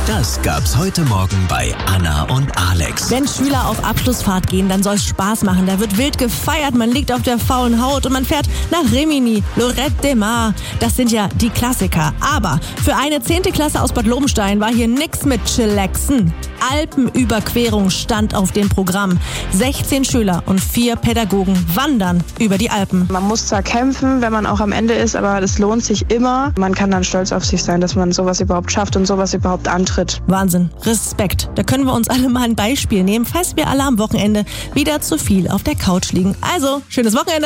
Das gab's heute Morgen bei Anna und Alex. Wenn Schüler auf Abschlussfahrt gehen, dann soll es Spaß machen. Da wird wild gefeiert, man liegt auf der faulen Haut und man fährt nach Rimini, Lorette de Mar. Das sind ja die Klassiker. Aber für eine 10. Klasse aus Bad Lobenstein war hier nix mit Chillaxen. Alpenüberquerung stand auf dem Programm. 16 Schüler und 4 Pädagogen wandern über die Alpen. Man muss zwar kämpfen, wenn man auch am Ende ist, aber es lohnt sich immer. Man kann dann stolz auf sich sein, dass man sowas überhaupt schafft und sowas überhaupt antritt. Wahnsinn, Respekt. Da können wir uns alle mal ein Beispiel nehmen, falls wir alle am Wochenende wieder zu viel auf der Couch liegen. Also, schönes Wochenende.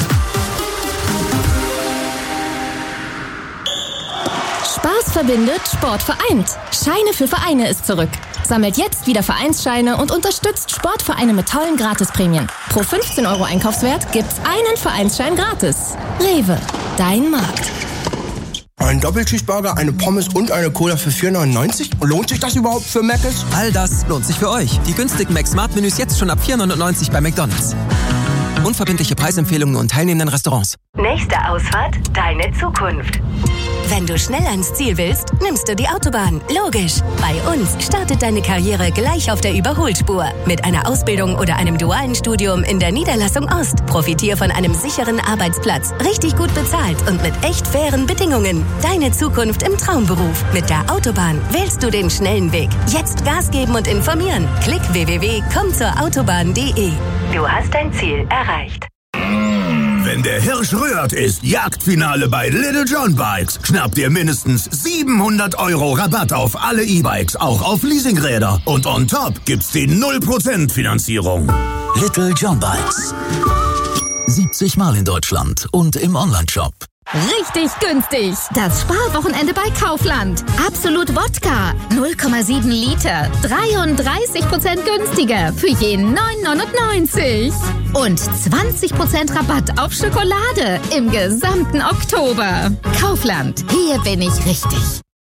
Spaß verbindet, Sport vereint. Scheine für Vereine ist zurück. Sammelt jetzt wieder Vereinsscheine und unterstützt Sportvereine mit tollen Gratisprämien. Pro 15 € Einkaufswert gibt's einen Vereinsschein gratis. Rewe, dein Markt. Ein Doppelcheeseburger, eine Pommes und eine Cola für 4,99? Lohnt sich das überhaupt für Mc's? All das lohnt sich für euch. Die günstigen Mac-Smart-Menüs jetzt schon ab 4,99 bei McDonald's. Unverbindliche Preisempfehlungen und teilnehmenden Restaurants. Nächste Ausfahrt, deine Zukunft. Wenn du schnell ans Ziel willst, nimmst du die Autobahn. Logisch. Bei uns startet deine Karriere gleich auf der Überholspur. Mit einer Ausbildung oder einem dualen Studium in der Niederlassung Ost. Profitier von einem sicheren Arbeitsplatz. Richtig gut bezahlt und mit echt fairen Bedingungen. Deine Zukunft im Traumberuf. Mit der Autobahn wählst du den schnellen Weg. Jetzt Gas geben und informieren. Klick www.kommzurautobahn.de. Du hast dein Ziel erreicht. Wenn der Hirsch rührt, ist Jagdfinale bei Little John Bikes. Schnappt ihr mindestens 700 € Rabatt auf alle E-Bikes, auch auf Leasingräder. Und on top gibt's die 0% Finanzierung. Little John Bikes. 70 Mal in Deutschland und im Onlineshop. Richtig günstig. Das Sparwochenende bei Kaufland. Absolut Wodka. 0,7 Liter. 33% günstiger. Für jeden 9,99. Und 20% Rabatt auf Schokolade im gesamten Oktober. Kaufland. Hier bin ich richtig.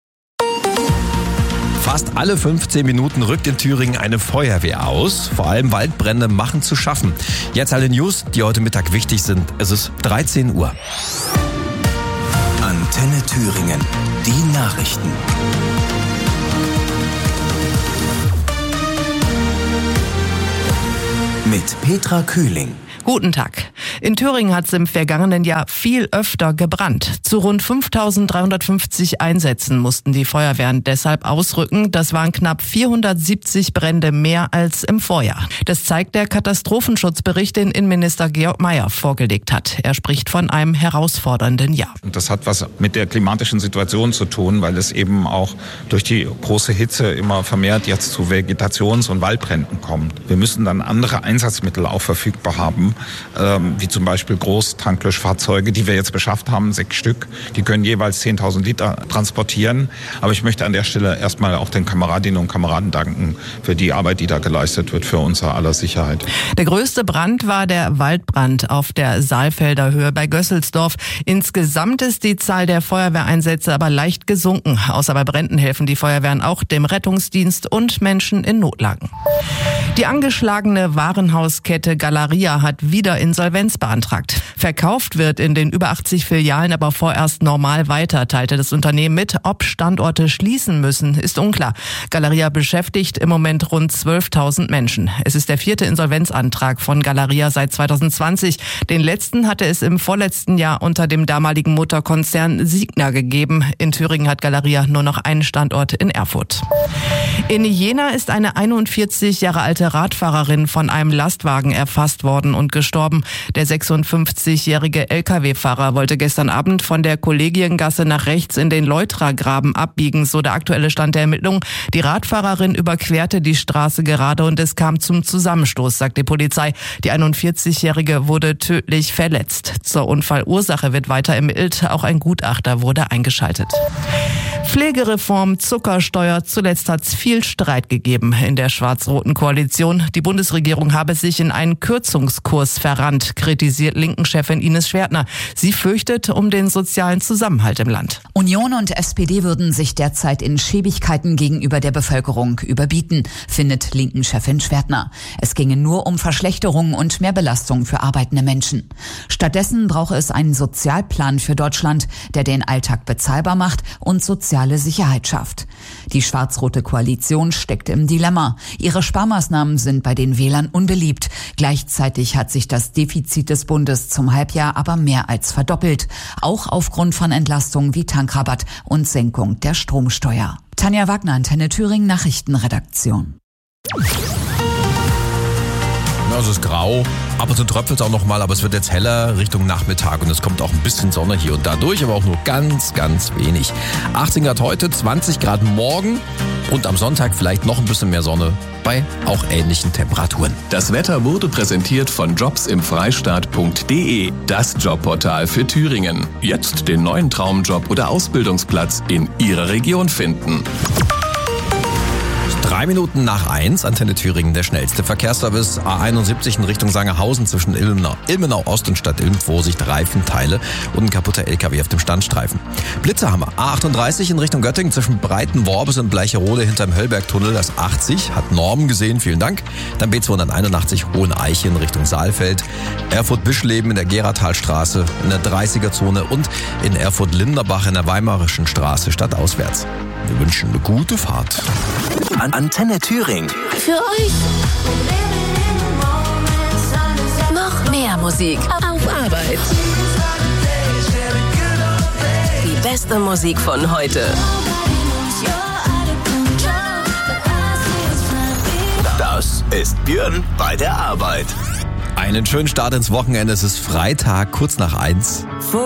Fast alle 15 Minuten rückt in Thüringen eine Feuerwehr aus. Vor allem Waldbrände machen zu schaffen. Jetzt alle News, die heute Mittag wichtig sind. Es ist 13 Uhr. Antenne Thüringen. Die Nachrichten. Mit Petra Kühling. Guten Tag. In Thüringen hat es im vergangenen Jahr viel öfter gebrannt. Zu rund 5.350 Einsätzen mussten die Feuerwehren deshalb ausrücken. Das waren knapp 470 Brände mehr als im Vorjahr. Das zeigt der Katastrophenschutzbericht, den Innenminister Georg Mayer vorgelegt hat. Er spricht von einem herausfordernden Jahr. Das hat was mit der klimatischen Situation zu tun, weil es eben auch durch die große Hitze immer vermehrt jetzt zu Vegetations- und Waldbränden kommt. Wir müssen dann andere Einsatzmittel auch verfügbar haben, wie zum Beispiel Großtanklöschfahrzeuge, die wir jetzt beschafft haben, 6 Stück. Die können jeweils 10.000 Liter transportieren. Aber ich möchte an der Stelle erstmal auch den Kameradinnen und Kameraden danken für die Arbeit, die da geleistet wird für unser aller Sicherheit. Der größte Brand war der Waldbrand auf der Saalfelder Höhe bei Gösselsdorf. Insgesamt ist die Zahl der Feuerwehreinsätze aber leicht gesunken. Außer bei Bränden helfen die Feuerwehren auch dem Rettungsdienst und Menschen in Notlagen. Die angeschlagene Warenhauskette Galeria hat wieder Insolvenz beantragt. Verkauft wird in den über 80 Filialen aber vorerst normal weiter, teilte das Unternehmen mit. Ob Standorte schließen müssen, ist unklar. Galeria beschäftigt im Moment rund 12.000 Menschen. Es ist der 4. Insolvenzantrag von Galeria seit 2020. Den letzten hatte es im vorletzten Jahr unter dem damaligen Mutterkonzern Signa gegeben. In Thüringen hat Galeria nur noch einen Standort in Erfurt. In Jena ist eine 41 Jahre alte Radfahrerin von einem Lastwagen erfasst worden und gestorben. Der 56-jährige Lkw-Fahrer wollte gestern Abend von der Kollegiengasse nach rechts in den Leutra-Graben abbiegen, so der aktuelle Stand der Ermittlungen. Die Radfahrerin überquerte die Straße gerade und es kam zum Zusammenstoß, sagt die Polizei. Die 41-jährige wurde tödlich verletzt. Zur Unfallursache wird weiter ermittelt. Auch ein Gutachter wurde eingeschaltet. Pflegereform, Zuckersteuer. Zuletzt hat es viel Streit gegeben in der schwarz-roten Koalition. Die Bundesregierung habe sich in einen Kürzungskurs verrannt, kritisiert Linken-Chefin Ines Schwertner. Sie fürchtet um den sozialen Zusammenhalt im Land. Union und SPD würden sich derzeit in Schäbigkeiten gegenüber der Bevölkerung überbieten, findet Linken-Chefin Schwertner. Es ginge nur um Verschlechterungen und mehr Belastung für arbeitende Menschen. Stattdessen brauche es einen Sozialplan für Deutschland, der den Alltag bezahlbar macht und sozial soziale Sicherheit schafft. Die schwarz-rote Koalition steckt im Dilemma. Ihre Sparmaßnahmen sind bei den Wählern unbeliebt. Gleichzeitig hat sich das Defizit des Bundes zum Halbjahr aber mehr als verdoppelt. Auch aufgrund von Entlastungen wie Tankrabatt und Senkung der Stromsteuer. Tanja Wagner, Antenne Thüringen, Nachrichtenredaktion. Ja, es ist grau, ab und zu tröpfelt es auch nochmal, aber es wird jetzt heller Richtung Nachmittag und es kommt auch ein bisschen Sonne hier und da durch, aber auch nur ganz, ganz wenig. 18 Grad heute, 20 Grad morgen und am Sonntag vielleicht noch ein bisschen mehr Sonne bei auch ähnlichen Temperaturen. Das Wetter wurde präsentiert von jobsimfreistaat.de, das Jobportal für Thüringen. Jetzt den neuen Traumjob oder Ausbildungsplatz in Ihrer Region finden. 3 Minuten nach 1, Antenne Thüringen, der schnellste Verkehrsservice. A71 in Richtung Sangerhausen zwischen Ilmenau Ost und Stadt Ilm. Vorsicht, Reifenteile und ein kaputter LKW auf dem Standstreifen. Blitze haben wir. A38 in Richtung Göttingen zwischen Breitenworbis und Bleicherode hinterm Höllbergtunnel. Das 80 hat Normen gesehen, vielen Dank. Dann B281 Hoheneiche in Richtung Saalfeld. Erfurt-Bischleben in der Geratalstraße in der 30er-Zone und in Erfurt-Linderbach in der Weimarischen Straße stadtauswärts. Wir wünschen eine gute Fahrt. Antenne Thüringen. Für euch. Noch mehr Musik auf Arbeit. Die beste Musik von heute. Das ist Björn bei der Arbeit. Einen schönen Start ins Wochenende. Es ist Freitag, kurz nach 1.